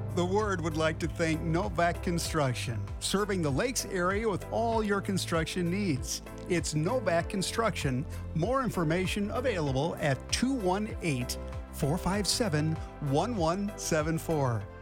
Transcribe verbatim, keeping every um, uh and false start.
The Word would like to thank Novak Construction, serving the Lakes area with all your construction needs. It's Novak Construction. More information available at two one eight, four five seven, one one seven four.